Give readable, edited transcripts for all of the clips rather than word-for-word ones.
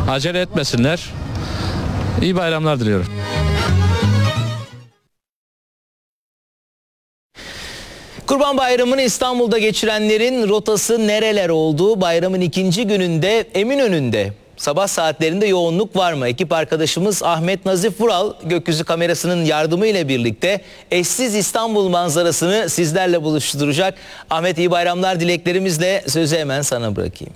Acele etmesinler. İyi bayramlar diliyorum. Kurban Bayramı'nı İstanbul'da geçirenlerin rotası nereler oldu? Bayramın ikinci gününde Eminönü'nde sabah saatlerinde yoğunluk var mı? Ekip arkadaşımız Ahmet Nazif Vural gökyüzü kamerasının yardımıyla birlikte eşsiz İstanbul manzarasını sizlerle buluşturacak. Ahmet, iyi bayramlar dileklerimizle sözü hemen sana bırakayım.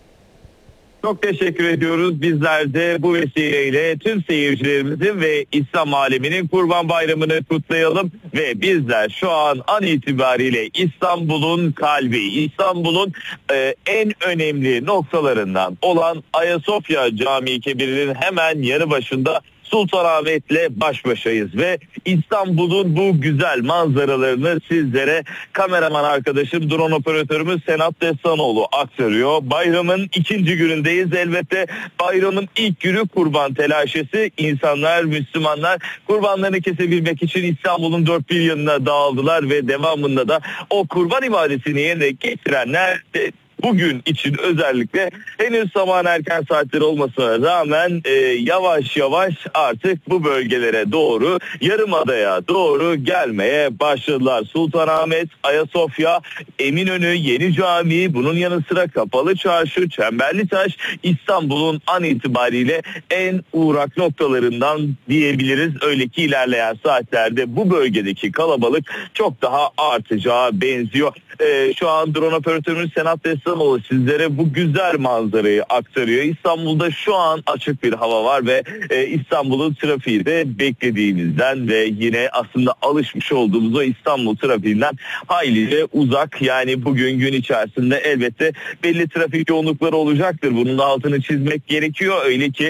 Çok teşekkür ediyoruz. Bizler de bu vesileyle tüm seyircilerimizin ve İslam aleminin Kurban Bayramı'nı kutlayalım ve bizler şu an itibariyle İstanbul'un kalbi, İstanbul'un en önemli noktalarından olan Ayasofya Camii Kebiri'nin hemen yanı başında Sultanahmet'le baş başayız ve İstanbul'un bu güzel manzaralarını sizlere kameraman arkadaşım, drone operatörümüz Senat Destanoğlu aktarıyor. Bayramın ikinci günündeyiz. Elbette bayramın ilk günü kurban telaşesi. İnsanlar, Müslümanlar kurbanlarını kesebilmek için İstanbul'un dört bir yanına dağıldılar ve devamında da o kurban ibadetini yerine getirenler bugün için özellikle henüz sabahın erken saatleri olmasına rağmen yavaş yavaş artık bu bölgelere doğru, Yarımada'ya doğru gelmeye başladılar. Sultanahmet, Ayasofya, Eminönü, Yeni Cami, bunun yanı sıra Kapalı Çarşı, Çemberlitaş, İstanbul'un an itibariyle en uğrak noktalarından diyebiliriz. Öyle ki ilerleyen saatlerde bu bölgedeki kalabalık çok daha artacağı benziyor. Şu an drone operatörümüz Senat Destanoğlu sizlere bu güzel manzarayı aktarıyor. İstanbul'da şu an açık bir hava var ve İstanbul'un trafiği de beklediğimizden ve yine aslında alışmış olduğumuz o İstanbul trafiğinden haylice uzak. Yani bugün gün içerisinde elbette belli trafik yoğunlukları olacaktır. Bunun da altını çizmek gerekiyor. Öyle ki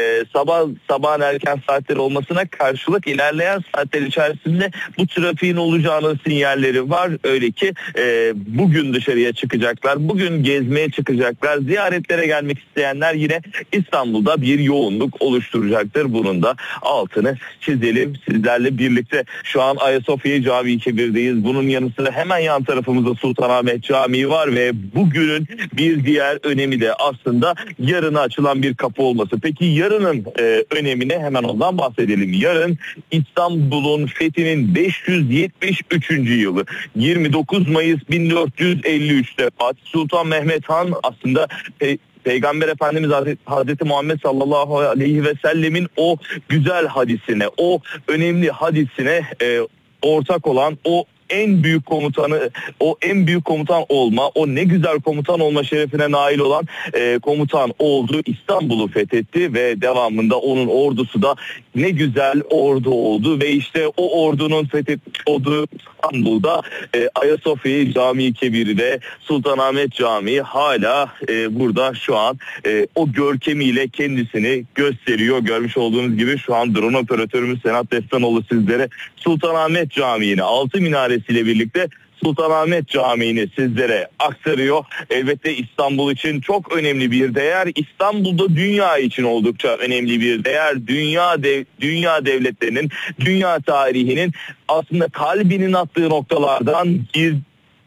sabahın erken saatleri olmasına karşılık ilerleyen saatler içerisinde bu trafiğin olacağının sinyalleri var. Öyle ki bugün dışarıya çıkacaklar, bugün gezmeye çıkacaklar, ziyaretlere gelmek isteyenler yine İstanbul'da bir yoğunluk oluşturacaktır. Bunun da altını çizelim sizlerle birlikte. Şu an Ayasofya Camii Kebir'deyiz. Bunun yanı sıra hemen yan tarafımızda Sultanahmet Camii var ve bugünün bir diğer önemi de aslında yarına açılan bir kapı olması. Peki yarının önemine hemen ondan bahsedelim. Yarın İstanbul'un fethinin 573. yılı. 29 Mayıs 1453'te Fatih Sultan Mehmet Han aslında Peygamber Efendimiz Hazreti Muhammed sallallahu aleyhi ve sellemin o güzel hadisine, o önemli hadisine ortak olan o en büyük komutanı, o en büyük komutan olma, o ne güzel komutan olma şerefine nail olan komutan oldu. İstanbul'u fethetti ve devamında onun ordusu da ne güzel ordu oldu ve işte o ordunun fethetmiş olduğu İstanbul'da Ayasofya Camii Kebiri'de Sultanahmet Camii hala burada şu an o görkemiyle kendisini gösteriyor. Görmüş olduğunuz gibi şu an drone operatörümüz Senat Destanoğlu sizlere Sultanahmet Camii'ni, altı minaresiyle birlikte Sultanahmet Camii'ni sizlere aktarıyor. Elbette İstanbul için çok önemli bir değer. İstanbul'da dünya için oldukça önemli bir değer. Dünya devletlerinin, dünya tarihinin aslında kalbinin attığı noktalardan bir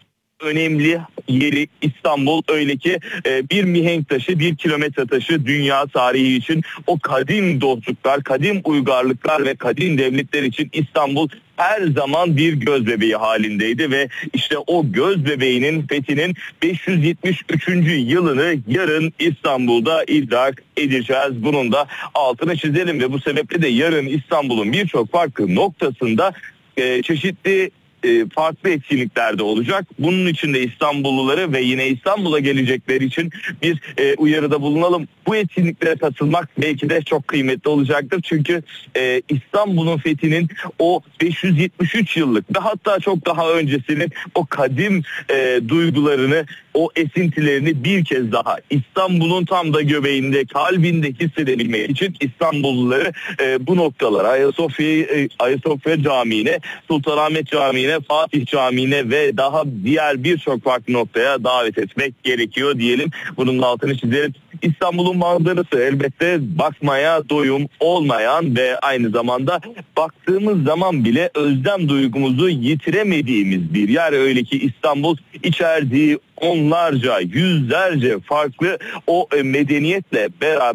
önemli yeri İstanbul. Öyle ki bir mihenk taşı, bir kilometre taşı dünya tarihi için, o kadim dostluklar, kadim uygarlıklar ve kadim devletler için İstanbul her zaman bir gözbebeği halindeydi ve işte o gözbebeğinin fethinin 573. yılını yarın İstanbul'da idrak edeceğiz. Bunun da altını çizelim ve bu sebeple de yarın İstanbul'un birçok farklı noktasında çeşitli farklı etkinliklerde olacak. Bunun için de İstanbulluları ve yine İstanbul'a gelecekleri için bir uyarıda bulunalım. Bu etkinliklere katılmak belki de çok kıymetli olacaktır. Çünkü İstanbul'un fethinin o 573 yıllık ve hatta çok daha öncesinin o kadim duygularını, o esintilerini bir kez daha İstanbul'un tam da göbeğinde, kalbinde hissedebilmek için İstanbulluları bu noktalara, Ayasofya Camii'ne, Sultanahmet Camii'ne, Fatih Camii'ne ve daha diğer birçok farklı noktaya davet etmek gerekiyor diyelim. Bunun altını çizelim. İstanbul'un manzarası elbette bakmaya doyum olmayan ve aynı zamanda baktığımız zaman bile özlem duygumuzu yitiremediğimiz bir yer. Öyle ki İstanbul içerdiği onlarca, yüzlerce farklı o medeniyetle beraber